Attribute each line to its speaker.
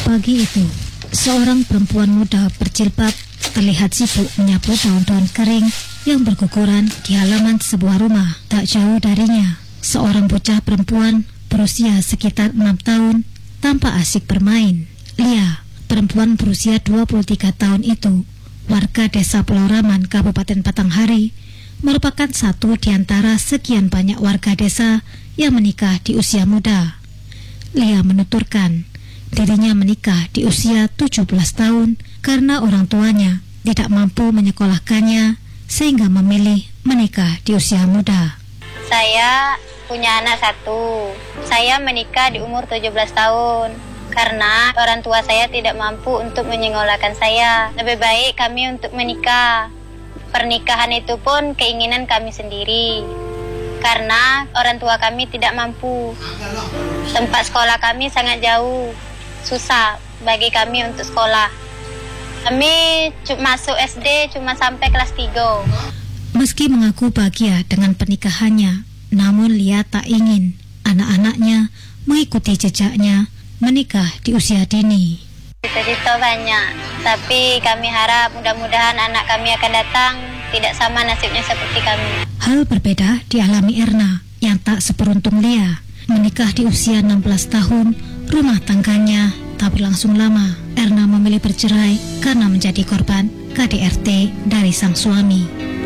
Speaker 1: Pagi itu, seorang perempuan muda berjilbab terlihat sibuk menyapu daun-daun kering yang berguguran di halaman sebuah rumah tak jauh darinya. Seorang bocah perempuan berusia sekitar 6 tahun tampak asik bermain. Lia, perempuan berusia 23 tahun itu, warga desa Pulau Raman, Kabupaten Batanghari, merupakan satu di antara sekian banyak warga desa yang menikah di usia muda. Lia menuturkan, dirinya menikah di usia 17 tahun karena orang tuanya tidak mampu menyekolahkannya sehingga memilih menikah di usia muda.
Speaker 2: Saya punya anak satu. Saya menikah di umur 17 tahun karena orang tua saya tidak mampu untuk menyekolahkan saya. Lebih baik kami untuk menikah. Pernikahan itu pun keinginan kami sendiri karena orang tua kami tidak mampu. Tempat sekolah kami sangat jauh. Susah bagi kami untuk sekolah. Kami masuk SD cuma sampai kelas 3.
Speaker 1: Meski mengaku bahagia dengan pernikahannya, namun Lia tak ingin anak-anaknya mengikuti jejaknya menikah di usia dini.
Speaker 2: Cita-cita banyak, tapi kami harap mudah-mudahan anak kami akan datang tidak sama nasibnya seperti kami.
Speaker 1: Hal berbeda dialami Erna yang tak seberuntung Lia. Menikah di usia 16 tahun, rumah tangganya tak berlangsung lama. Erna memilih bercerai karena menjadi korban KDRT dari sang suami.